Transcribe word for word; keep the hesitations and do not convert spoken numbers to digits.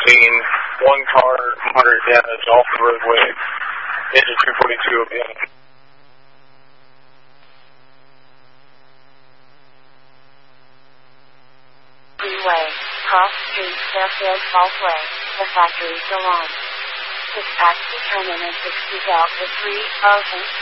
seen one car, moderate damage off the roadway. Engine two forty-two again. Freeway, cross street, Fairfield Parkway, the factory still on. Dispatch determinant sixty Delta three, open.